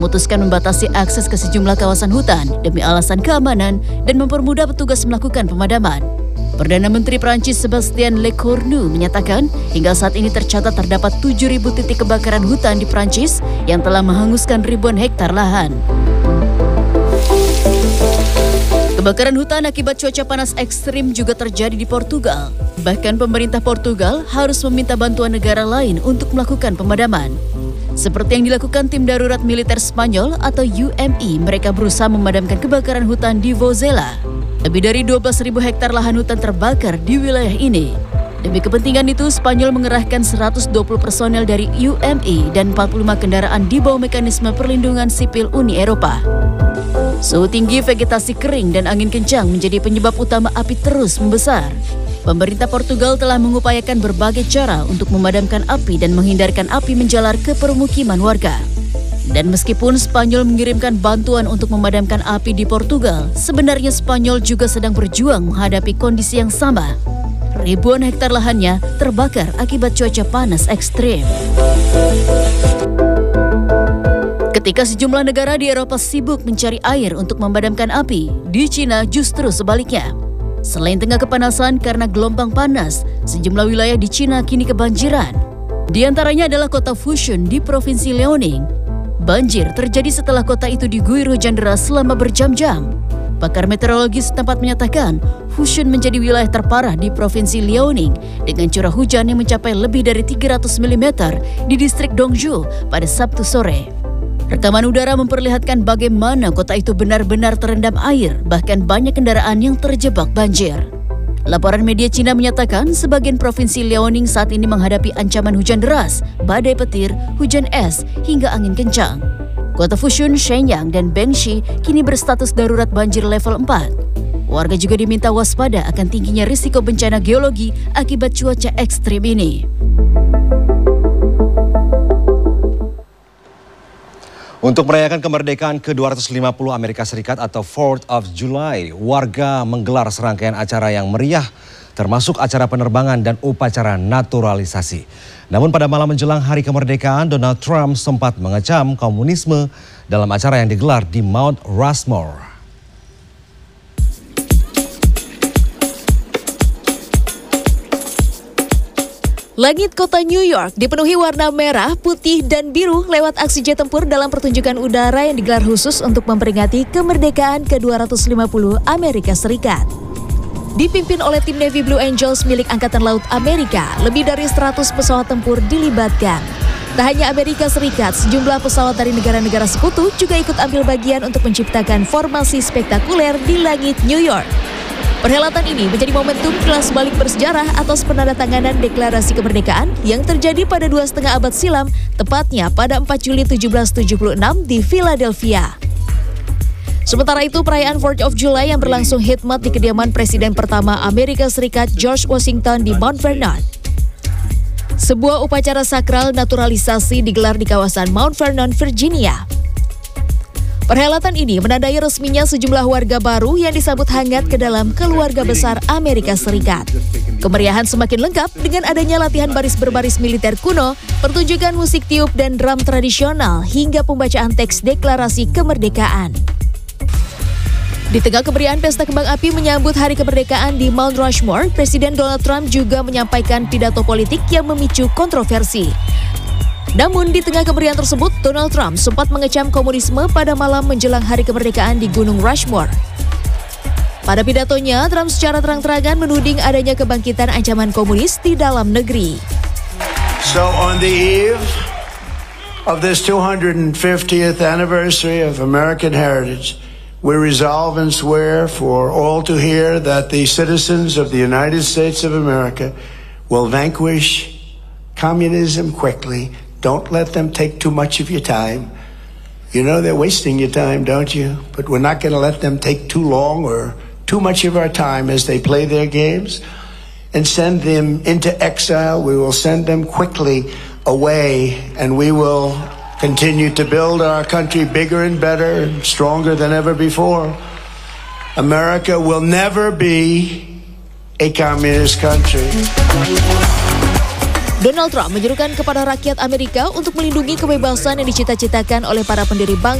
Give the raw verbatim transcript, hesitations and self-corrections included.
memutuskan membatasi akses ke sejumlah kawasan hutan demi alasan keamanan dan mempermudah petugas melakukan pemadaman. Perdana Menteri Prancis Sébastien Lecornu menyatakan hingga saat ini tercatat terdapat tujuh ribu titik kebakaran hutan di Prancis yang telah menghanguskan ribuan hektar lahan. Kebakaran hutan akibat cuaca panas ekstrim juga terjadi di Portugal. Bahkan pemerintah Portugal harus meminta bantuan negara lain untuk melakukan pemadaman. Seperti yang dilakukan tim darurat militer Spanyol atau U M I, mereka berusaha memadamkan kebakaran hutan di Vozela. Lebih dari dua belas ribu hektar lahan hutan terbakar di wilayah ini. Demi kepentingan itu, Spanyol mengerahkan seratus dua puluh personel dari U M I dan empat puluh lima kendaraan di bawah mekanisme perlindungan sipil Uni Eropa. Suhu tinggi, vegetasi kering, dan angin kencang menjadi penyebab utama api terus membesar. Pemerintah Portugal telah mengupayakan berbagai cara untuk memadamkan api dan menghindarkan api menjalar ke permukiman warga. Dan meskipun Spanyol mengirimkan bantuan untuk memadamkan api di Portugal, sebenarnya Spanyol juga sedang berjuang menghadapi kondisi yang sama. Ribuan hektar lahannya terbakar akibat cuaca panas ekstrim. Ketika sejumlah negara di Eropa sibuk mencari air untuk memadamkan api, di Cina justru sebaliknya. Selain tengah kepanasan karena gelombang panas, sejumlah wilayah di Cina kini kebanjiran. Di antaranya adalah kota Fushun di Provinsi Liaoning. Banjir terjadi setelah kota itu diguyur hujan deras selama berjam-jam. Pakar meteorologi setempat menyatakan, Fushun menjadi wilayah terparah di Provinsi Liaoning dengan curah hujan yang mencapai lebih dari tiga ratus milimeter di distrik Dongzhou pada Sabtu sore. Rekaman udara memperlihatkan bagaimana kota itu benar-benar terendam air, bahkan banyak kendaraan yang terjebak banjir. Laporan media Cina menyatakan sebagian provinsi Liaoning saat ini menghadapi ancaman hujan deras, badai petir, hujan es, hingga angin kencang. Kota Fushun, Shenyang, dan Bengshi kini berstatus darurat banjir level empat. Warga juga diminta waspada akan tingginya risiko bencana geologi akibat cuaca ekstrim ini. Untuk merayakan kemerdekaan ke dua ratus lima puluh Amerika Serikat atau fourth of July, warga menggelar serangkaian acara yang meriah, termasuk acara penerbangan dan upacara naturalisasi. Namun pada malam menjelang hari kemerdekaan, Donald Trump sempat mengecam komunisme dalam acara yang digelar di Mount Rushmore. Langit kota New York dipenuhi warna merah, putih, dan biru lewat aksi jet tempur dalam pertunjukan udara yang digelar khusus untuk memperingati kemerdekaan ke dua ratus lima puluh Amerika Serikat. Dipimpin oleh tim Navy Blue Angels milik Angkatan Laut Amerika, lebih dari seratus pesawat tempur dilibatkan. Tak hanya Amerika Serikat, sejumlah pesawat dari negara-negara sekutu juga ikut ambil bagian untuk menciptakan formasi spektakuler di langit New York. Perhelatan ini menjadi momentum kelas balik bersejarah atas penandatanganan Deklarasi Kemerdekaan yang terjadi pada dua setengah abad silam, tepatnya pada empat Juli tujuh belas tujuh puluh enam di Philadelphia. Sementara itu, perayaan fourth of July yang berlangsung khidmat di kediaman Presiden pertama Amerika Serikat George Washington di Mount Vernon. Sebuah upacara sakral naturalisasi digelar di kawasan Mount Vernon, Virginia. Perhelatan ini menandai resminya sejumlah warga baru yang disambut hangat ke dalam keluarga besar Amerika Serikat. Kemeriahan semakin lengkap dengan adanya latihan baris berbaris militer kuno, pertunjukan musik tiup dan drum tradisional, hingga pembacaan teks deklarasi kemerdekaan. Di tengah kemeriahan pesta kembang api menyambut hari kemerdekaan di Mount Rushmore, Presiden Donald Trump juga menyampaikan pidato politik yang memicu kontroversi. Namun di tengah kemeriahan tersebut, Donald Trump sempat mengecam komunisme pada malam menjelang hari kemerdekaan di Gunung Rushmore. Pada pidatonya, Trump secara terang-terangan menuding adanya kebangkitan ancaman komunis di dalam negeri. So on the eve of this two hundred fiftieth anniversary of American heritage, we resolve and swear for all to hear that the citizens of the United States of America will vanquish communism quickly. Don't let them take too much of your time. You know they're wasting your time, don't you? But we're not going to let them take too long or too much of our time as they play their games and send them into exile. We will send them quickly away, and we will continue to build our country bigger and better and stronger than ever before. America will never be a communist country. Donald Trump menyerukan kepada rakyat Amerika untuk melindungi kebebasan yang dicita-citakan oleh para pendiri bangsa